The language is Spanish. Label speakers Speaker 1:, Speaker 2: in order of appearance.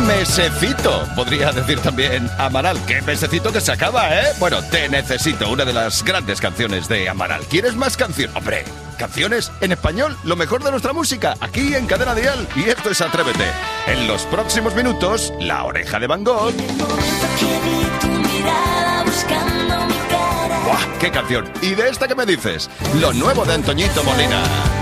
Speaker 1: mesecito. Podría decir también Amaral. ¡Qué mesecito que se acaba, eh! Bueno, Te Necesito, una de las grandes canciones de Amaral. ¿Quieres más canción? Hombre, canciones en español, lo mejor de nuestra música, aquí en Cadena Dial. Y esto es Atrévete. En los próximos minutos, La Oreja de Van Gogh. ¡Buah! ¡Qué canción! ¿Y de esta qué me dices? Lo nuevo de Antoñito Molina.